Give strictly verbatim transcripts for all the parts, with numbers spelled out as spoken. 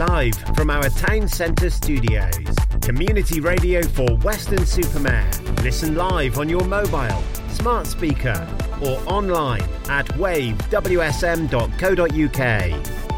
Live from our town centre studios. Community radio for Weston-super-Mare. Listen live on your mobile, smart speaker or online at wave w s m dot co dot u k.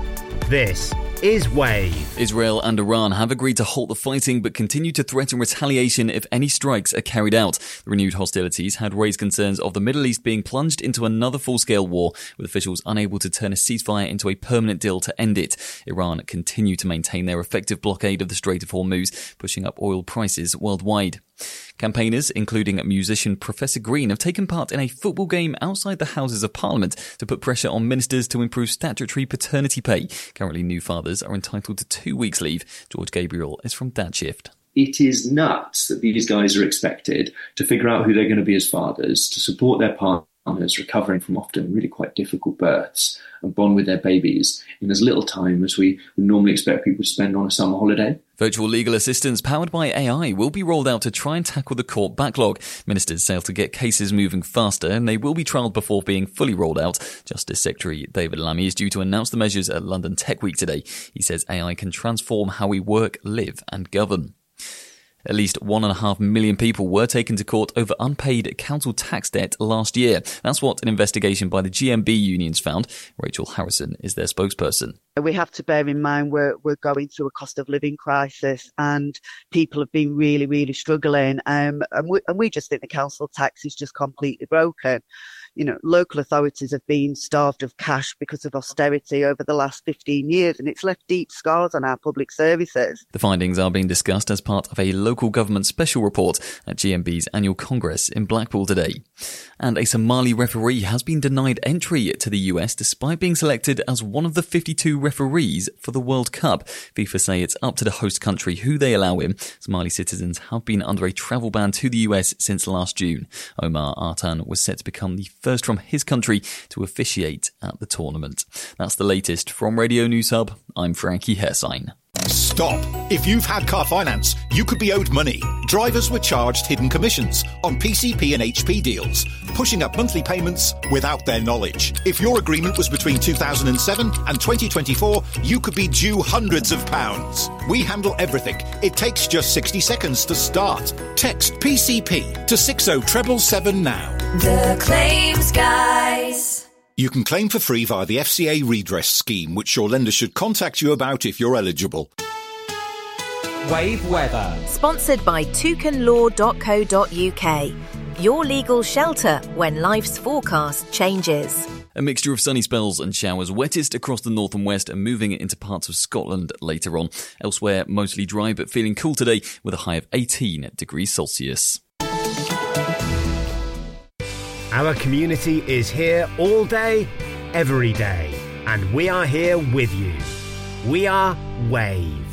This is Wave. Israel and Iran have agreed to halt the fighting but continue to threaten retaliation if any strikes are carried out. The renewed hostilities had raised concerns of the Middle East being plunged into another full-scale war, with officials unable to turn a ceasefire into a permanent deal to end it. Iran continue to maintain their effective blockade of the Strait of Hormuz, pushing up oil prices worldwide. Campaigners, including musician Professor Green, have taken part in a football game outside the Houses of Parliament to put pressure on ministers to improve statutory paternity pay. Currently, new fathers are entitled to two weeks' leave. George Gabriel is from Dad Shift. It is nuts that these guys are expected to figure out who they're going to be as fathers, to support their partners recovering from often really quite difficult births, and bond with their babies in as little time as we would normally expect people to spend on a summer holiday. Virtual legal assistants powered by A I will be rolled out to try and tackle the court backlog. Ministers sail to get cases moving faster, and they will be trialled before being fully rolled out. Justice Secretary David Lammy is due to announce the measures at London Tech Week today. He says A I can transform how we work, live and govern. At least one and a half million people were taken to court over unpaid council tax debt last year. That's what an investigation by the G M B unions found. Rachel Harrison is their spokesperson. We have to bear in mind we're, we're going through a cost of living crisis and people have been really, really struggling. Um, and, we, and we just think the council tax is just completely broken. You know, local authorities have been starved of cash because of austerity over the last fifteen years, and it's left deep scars on our public services. The findings are being discussed as part of a local government special report at G M B's annual congress in Blackpool today. And a Somali referee has been denied entry to the U S despite being selected as one of the fifty-two referees for the World Cup. FIFA say it's up to the host country who they allow in. Somali citizens have been under a travel ban to the U S since last June. Omar Artan was set to become the first from his country to officiate at the tournament. That's the latest from Radio News Hub. I'm Frankie Hersign. Stop! If you've had car finance, you could be owed money. Drivers were charged hidden commissions on P C P and H P deals, pushing up monthly payments without their knowledge. If your agreement was between two thousand seven and twenty twenty-four, you could be due hundreds of pounds. We handle everything. It takes just sixty seconds to start. Text P C P to six oh seven seven now. The Claims Guys. You can claim for free via the F C A redress scheme, which your lender should contact you about if you're eligible. Wave Weather. Sponsored by toucan law dot co dot u k. Your legal shelter when life's forecast changes. A mixture of sunny spells and showers, wettest across the north and west and moving into parts of Scotland later on. Elsewhere, mostly dry but feeling cool today with a high of eighteen degrees Celsius. Our community is here all day, every day, and we are here with you. We are Wave.